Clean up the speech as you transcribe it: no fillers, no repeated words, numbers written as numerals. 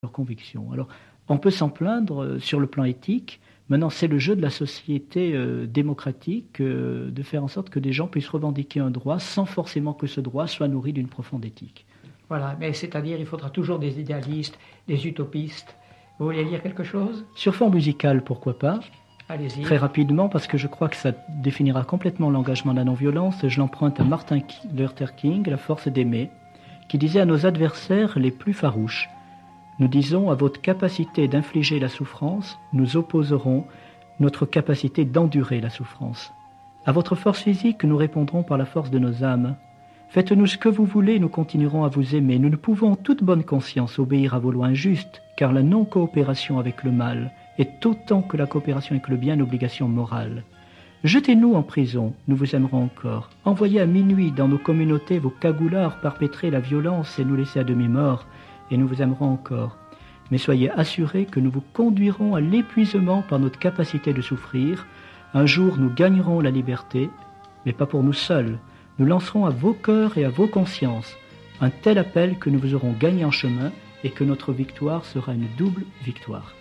leurs convictions. Alors, on peut s'en plaindre sur le plan éthique. Maintenant, c'est le jeu de la société démocratique de faire en sorte que des gens puissent revendiquer un droit sans forcément que ce droit soit nourri d'une profonde éthique. Voilà, mais c'est-à-dire il faudra toujours des idéalistes, des utopistes. Vous voulez lire quelque chose? Sur fond musical, pourquoi pas? Allez-y. Très rapidement, parce que je crois que ça définira complètement l'engagement de la non-violence, je l'emprunte à Martin Luther King, La force d'aimer, qui disait à nos adversaires les plus farouches: nous disons à votre capacité d'infliger la souffrance, nous opposerons notre capacité d'endurer la souffrance. À votre force physique, nous répondrons par la force de nos âmes. Faites-nous ce que vous voulez, nous continuerons à vous aimer. Nous ne pouvons en toute bonne conscience obéir à vos lois injustes, car la non-coopération avec le mal est autant que la coopération avec le bien une obligation morale. Jetez-nous en prison, nous vous aimerons encore. Envoyez à minuit dans nos communautés vos cagoulards perpétrer la violence et nous laisser à demi-morts, et nous vous aimerons encore. Mais soyez assurés que nous vous conduirons à l'épuisement par notre capacité de souffrir. Un jour, nous gagnerons la liberté, mais pas pour nous seuls. Nous lancerons à vos cœurs et à vos consciences un tel appel que nous vous aurons gagné en chemin et que notre victoire sera une double victoire.